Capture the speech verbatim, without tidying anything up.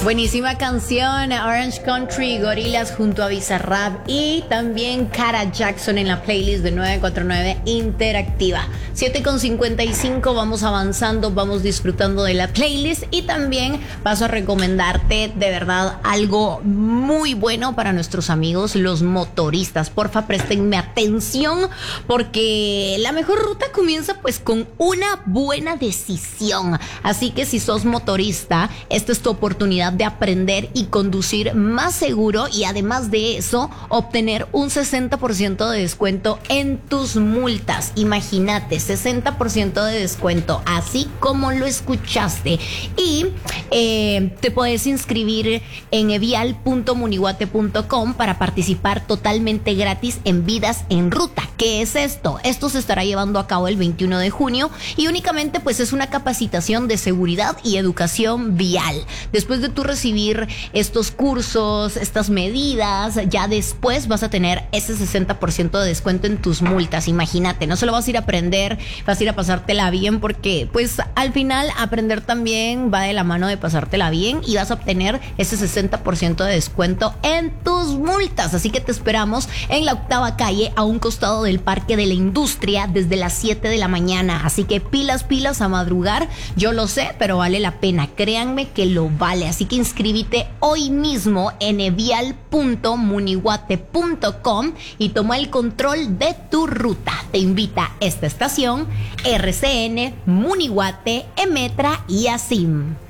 Buenísima canción, Orange Country, Gorillaz junto a Bizarrap y también Cara Jackson en la playlist de nueve cuatro nueve Interactiva. siete con cincuenta y cinco, vamos avanzando, vamos disfrutando de la playlist y también paso a recomendarte de verdad algo muy bueno para nuestros amigos los motoristas. Porfa, préstenme atención porque la mejor ruta comienza pues con una buena decisión. Así que si sos motorista, esta es tu oportunidad de aprender y conducir más seguro y además de eso obtener un sesenta por ciento de descuento en tus multas. Imagínate, sesenta por ciento de descuento, así como lo escuchaste. Y eh, te puedes inscribir en evial punto munihuate punto com para participar totalmente gratis en Vidas en Ruta. ¿Qué es esto? Esto se estará llevando a cabo el veintiuno de junio y únicamente pues es una capacitación de seguridad y educación vial. Después de tu recibir estos cursos, estas medidas, ya después vas a tener ese sesenta por ciento de descuento en tus multas. Imagínate, no solo vas a ir a aprender, vas a ir a pasártela bien porque pues al final aprender también va de la mano de pasártela bien y vas a obtener ese sesenta por ciento de descuento en tus multas. Así que te esperamos en la octava calle a un costado del Parque de la Industria desde las siete de la mañana. Así que pilas, pilas a madrugar. Yo lo sé, pero vale la pena. Créanme que lo vale. Así que inscríbete hoy mismo en evial punto munihuate punto com y toma el control de tu ruta. Te invita esta estación, R C N, Munihuate, Emetra y ASIM.